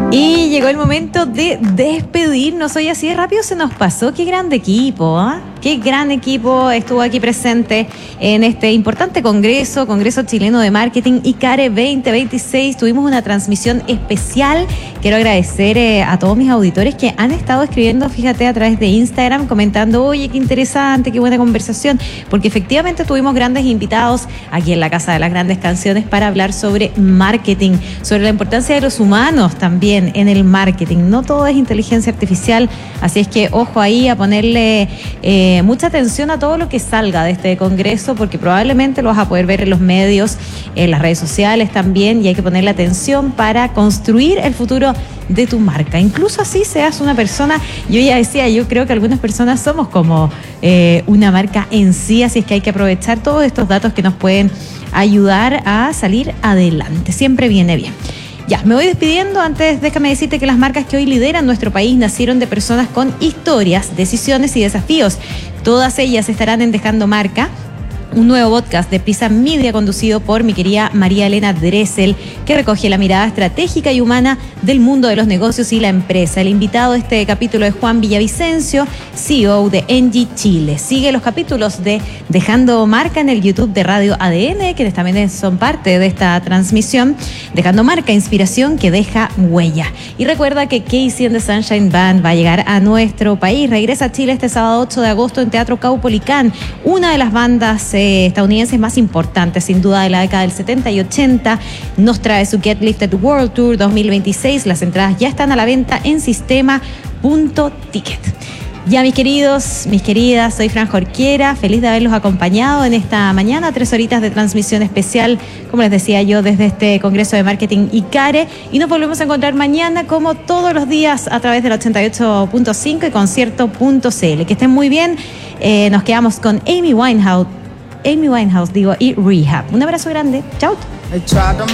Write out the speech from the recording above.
Y llegó el momento de despedirnos. Hoy así de rápido se nos pasó. Qué grande equipo, ¿eh? Qué gran equipo estuvo aquí presente en este importante Congreso Chileno de Marketing ICARE 2026. Tuvimos una transmisión especial. Quiero agradecer a todos mis auditores que han estado escribiendo, fíjate, a través de Instagram, comentando, oye, qué interesante, qué buena conversación, porque efectivamente tuvimos grandes invitados aquí en la Casa de las Grandes Canciones para hablar sobre marketing, sobre la importancia de los humanos también en el marketing. No todo es inteligencia artificial, así es que ojo ahí a ponerle mucha atención a todo lo que salga de este congreso, porque probablemente lo vas a poder ver en los medios, en las redes sociales también, y hay que ponerle atención para construir el futuro de tu marca. Incluso así seas una persona, yo ya decía, yo creo que algunas personas somos como una marca en sí, así es que hay que aprovechar todos estos datos que nos pueden ayudar a salir adelante. Siempre viene bien. Ya, me voy despidiendo. Antes, déjame decirte que las marcas que hoy lideran nuestro país nacieron de personas con historias, decisiones y desafíos. Todas ellas estarán en Dejando Marca, un nuevo podcast de Prisa Media conducido por mi querida María Elena Dressel, que recoge la mirada estratégica y humana del mundo de los negocios y la empresa. El invitado de este capítulo es Juan Villavicencio, CEO de Engie Chile. Sigue los capítulos de Dejando Marca en el YouTube de Radio ADN, quienes también son parte de esta transmisión. Dejando Marca, inspiración que deja huella. Y recuerda que Casey and the Sunshine Band va a llegar a nuestro país. Regresa a Chile este sábado 8 de agosto en Teatro Caupolicán, una de las bandas estadounidenses más importantes, sin duda, de la década del 70 y 80. Nos trae su Get Lifted World Tour 2026. Las entradas ya están a la venta en sistema.ticket. Ya, mis queridos, mis queridas, soy Fran Jorquera, feliz de haberlos acompañado en esta mañana, 3 horitas de transmisión especial, como les decía yo, desde este Congreso de Marketing ICARE, y nos volvemos a encontrar mañana, como todos los días, a través del 88.5 y concierto.cl. Que estén muy bien. Nos quedamos con Amy Winehouse, y Rehab. Un abrazo grande. Chao.